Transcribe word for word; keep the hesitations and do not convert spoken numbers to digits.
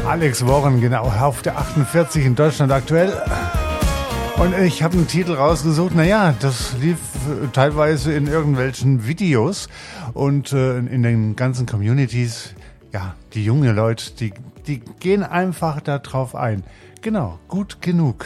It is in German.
Alex Warren, genau, auf der achtundvierzig in Deutschland aktuell. Und ich habe einen Titel rausgesucht, naja, das lief teilweise in irgendwelchen Videos und äh, in den ganzen Communities. Ja, die jungen Leute, die, die gehen einfach da drauf ein. Genau, gut genug.